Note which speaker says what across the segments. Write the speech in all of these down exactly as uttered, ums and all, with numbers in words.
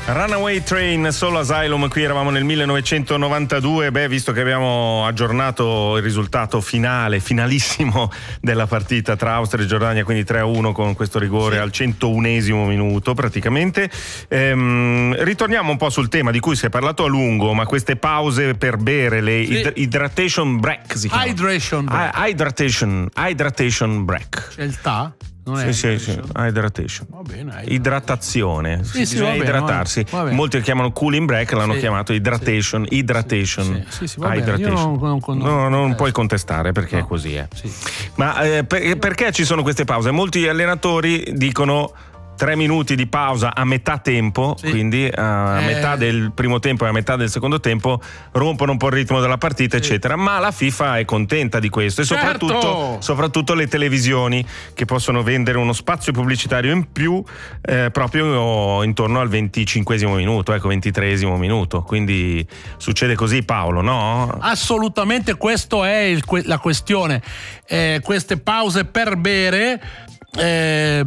Speaker 1: Runaway Train, Soul Asylum, qui eravamo nel millenovecentonovantadue, beh, visto che abbiamo aggiornato il risultato finale, finalissimo della partita tra Austria e Giordania, quindi tre a uno con questo rigore sì. al centounesimo minuto praticamente, ehm, ritorniamo un po' sul tema di cui si è parlato a lungo, ma queste pause per bere, le sì. id- hydration break si chiama.
Speaker 2: Hydration break.
Speaker 1: I- hydration, hydration break.
Speaker 2: C'è il ta? Non
Speaker 1: sì,
Speaker 2: è
Speaker 1: sì, sì, hydration.
Speaker 2: Va bene,
Speaker 1: idratazione,
Speaker 2: sì, sì,
Speaker 1: bisogna
Speaker 2: va bene,
Speaker 1: idratarsi.
Speaker 2: va bene.
Speaker 1: Molti lo chiamano cooling break, l'hanno
Speaker 2: sì,
Speaker 1: chiamato hydration,
Speaker 2: sì,
Speaker 1: hydration.
Speaker 2: Sì, sì, sì, va bene. Io non, non, non,
Speaker 1: no, non
Speaker 2: eh.
Speaker 1: puoi contestare perché
Speaker 2: no.
Speaker 1: è così. Eh.
Speaker 2: Sì.
Speaker 1: Ma eh, per, perché ci sono queste pause? Molti allenatori dicono tre minuti di pausa a metà tempo, sì. quindi a eh. metà del primo tempo e a metà del secondo tempo rompono un po' il ritmo della partita, sì. eccetera. Ma la FIFA è contenta di questo e
Speaker 2: certo.
Speaker 1: soprattutto, soprattutto le televisioni che possono vendere uno spazio pubblicitario in più eh, proprio intorno al venticinquesimo minuto, ecco, ventitreesimo minuto. Quindi succede così, Paolo, no?
Speaker 2: Assolutamente, questo è il, la questione. Eh, queste pause per bere Eh,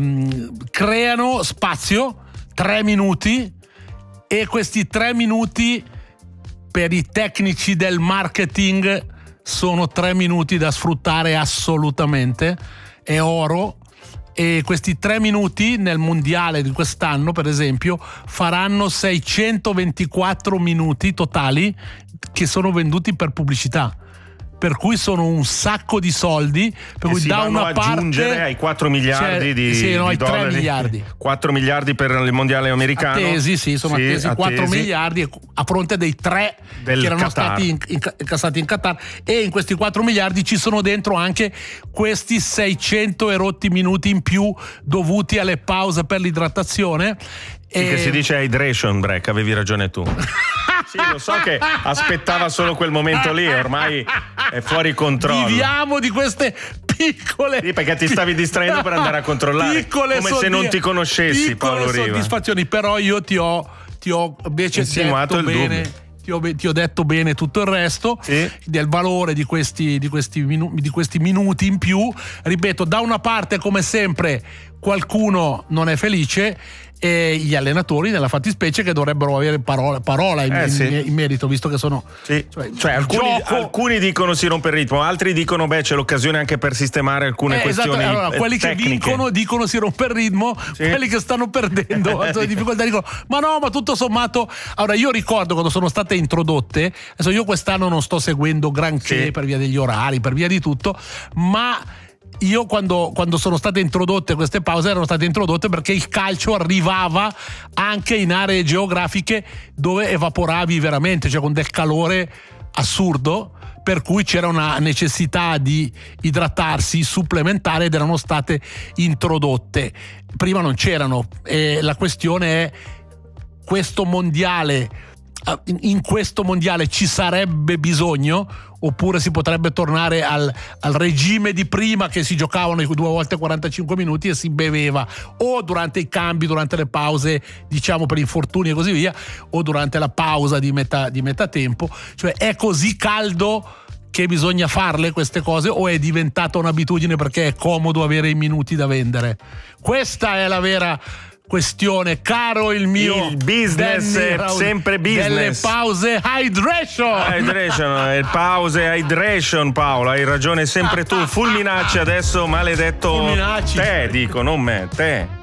Speaker 2: creano spazio, tre minuti, e questi tre minuti per i tecnici del marketing sono tre minuti da sfruttare assolutamente, è oro. E questi tre minuti nel mondiale di quest'anno, per esempio, faranno seicentoventiquattro minuti totali che sono venduti per pubblicità. Per cui sono un sacco di soldi, per
Speaker 1: e
Speaker 2: cui
Speaker 1: si
Speaker 2: da
Speaker 1: vanno
Speaker 2: una
Speaker 1: ad aggiungere
Speaker 2: parte
Speaker 1: ai quattro miliardi
Speaker 2: cioè,
Speaker 1: di,
Speaker 2: sì, no,
Speaker 1: di
Speaker 2: ai
Speaker 1: dollari,
Speaker 2: tre miliardi.
Speaker 1: quattro miliardi per il mondiale americano.
Speaker 2: Attesi, sì, sono
Speaker 1: sì,
Speaker 2: attesi quattro miliardi a fronte dei tre
Speaker 1: del
Speaker 2: che erano
Speaker 1: Qatar.
Speaker 2: stati in, in, incassati in Qatar, e in questi quattro miliardi ci sono dentro anche questi seicento erotti minuti in più dovuti alle pause per l'idratazione.
Speaker 1: Sì, e... che si dice hydration break, avevi ragione tu. Sì, lo so che aspettava solo quel momento lì, ormai è fuori controllo.
Speaker 2: Viviamo di queste piccole,
Speaker 1: sì, perché ti stavi distraendo per andare a controllare, come soddisf- se non ti conoscessi, Paolo Riva.
Speaker 2: Soddisfazioni, però io ti ho ti ho invece
Speaker 1: insinuato
Speaker 2: detto
Speaker 1: il
Speaker 2: bene
Speaker 1: dubbio.
Speaker 2: Ti ho, ti ho detto bene tutto il resto, sì. del valore di questi, di, questi minu- di questi minuti in più. Ripeto, da una parte, come sempre, qualcuno non è felice, e gli allenatori nella fattispecie, che dovrebbero avere parola, parola in,
Speaker 1: eh,
Speaker 2: in,
Speaker 1: sì.
Speaker 2: in merito, visto che sono
Speaker 1: sì. cioè, cioè alcuni,
Speaker 2: gioco...
Speaker 1: alcuni dicono si rompe il ritmo, altri dicono beh c'è l'occasione anche per sistemare alcune
Speaker 2: eh,
Speaker 1: questioni
Speaker 2: esatto. Allora, quelli
Speaker 1: tecniche.
Speaker 2: che vincono dicono si rompe il ritmo, sì. quelli che stanno perdendo hanno difficoltà dicono ma no, ma tutto sommato. Allora, io ricordo quando sono state introdotte, adesso io quest'anno non sto seguendo granché, sì. per via degli orari, per via di tutto, ma io quando, quando sono state introdotte queste pause erano state introdotte perché il calcio arrivava anche in aree geografiche dove evaporavi veramente, cioè con del calore assurdo, per cui c'era una necessità di idratarsi supplementare ed erano state introdotte. Prima non c'erano, e la questione è: questo mondiale, in questo mondiale ci sarebbe bisogno, oppure si potrebbe tornare al, al regime di prima, che si giocavano due volte quarantacinque minuti e si beveva o durante i cambi, durante le pause, diciamo per infortuni e così via, o durante la pausa di metà, di metà tempo. Cioè, è così caldo che bisogna farle queste cose, o è diventata un'abitudine perché è comodo avere i minuti da vendere? Questa è la vera questione, caro il mio
Speaker 1: il business
Speaker 2: Danny
Speaker 1: è
Speaker 2: Raul,
Speaker 1: sempre business
Speaker 2: delle pause hydration
Speaker 1: hydration pause hydration. Paolo, hai ragione sempre tu. Fulminacci adesso, maledetto
Speaker 2: Fulminacci.
Speaker 1: te, dico, non me, te